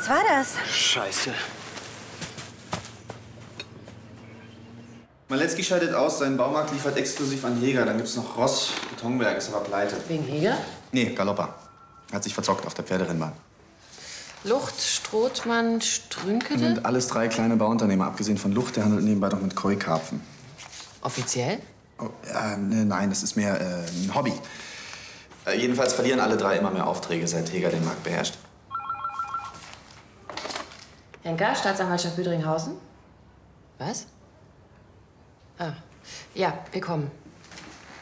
Was war das? Scheiße. Maletzki scheidet aus, sein Baumarkt liefert exklusiv an Heger. Dann gibt's noch Ross, Betonwerk, ist aber pleite. Wegen Heger? Nee, Galoppa. Hat sich verzockt auf der Pferderennbahn. Lucht, Strothmann, Strünkede? Sind alles 3 kleine Bauunternehmer. Abgesehen von Lucht, der handelt nebenbei noch mit Koi-Karpfen. Offiziell? Oh, nein, das ist mehr ein Hobby. Jedenfalls verlieren alle 3 immer mehr Aufträge, seit Heger den Markt beherrscht. Henker, Staatsanwaltschaft Büdringhausen? Was? Ah, ja, wir kommen.